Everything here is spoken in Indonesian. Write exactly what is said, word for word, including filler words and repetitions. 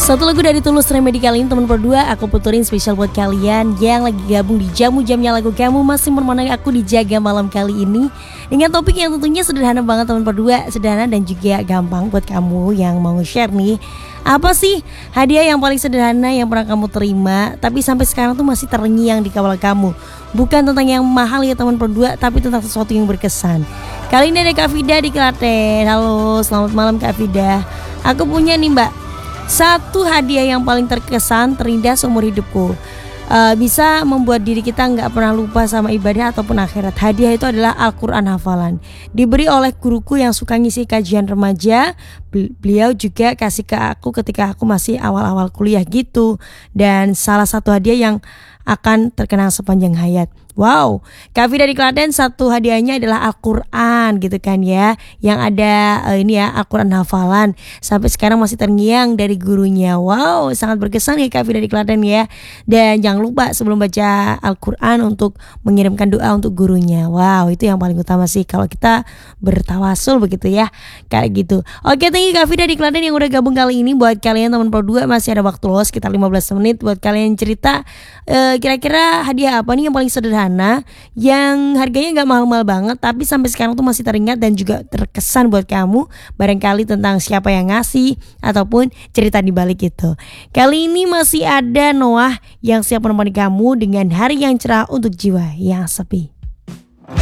Satu lagu dari Tulus Remedy kali ini teman berdua aku puterin spesial buat kalian yang lagi gabung di Jamu Jamnya Lagu Kamu masih menemani aku di Jaga Malam kali ini dengan topik yang tentunya sederhana banget teman berdua, sederhana dan juga gampang buat kamu yang mau share nih. Apa sih hadiah yang paling sederhana yang pernah kamu terima tapi sampai sekarang tuh masih terngiang di kepala kamu? Bukan tentang yang mahal ya teman berdua, tapi tentang sesuatu yang berkesan. Kali ini ada Kak Vida di Klaten. Halo, selamat malam Kak Vida. Aku punya nih Mbak, satu hadiah yang paling terkesan terindah seumur hidupku. uh, Bisa membuat diri kita gak pernah lupa sama ibadah ataupun akhirat. Hadiah itu adalah Al-Quran hafalan. Diberi oleh guruku yang suka ngisi kajian remaja. Beliau juga kasih ke aku ketika aku masih awal-awal kuliah gitu. Dan salah satu hadiah yang akan terkenang sepanjang hayat. Wow, Kak Vida dari Klaten, satu hadiahnya adalah Al-Quran gitu kan ya. Yang ada uh, ini ya, Al-Quran hafalan. Sampai sekarang masih terngiang dari gurunya. Wow, sangat berkesan ya Kak Vida dari Klaten ya. Dan jangan lupa sebelum baca Al-Quran untuk mengirimkan doa untuk gurunya. Wow, itu yang paling utama sih kalau kita bertawasul begitu ya. Kayak gitu. Oke, thank you Kak Vida dari Klaten yang udah gabung kali ini. Buat kalian teman Pro dua masih ada waktu loh sekitar lima belas menit buat kalian cerita uh, kira-kira hadiah apa nih yang paling sederhana, yang harganya gak mahal-mahal banget tapi sampai sekarang tuh masih teringat dan juga terkesan buat kamu. Barangkali tentang siapa yang ngasih ataupun cerita di balik itu. Kali ini masih ada Noah yang siap menemani kamu dengan hari yang cerah untuk jiwa yang sepi.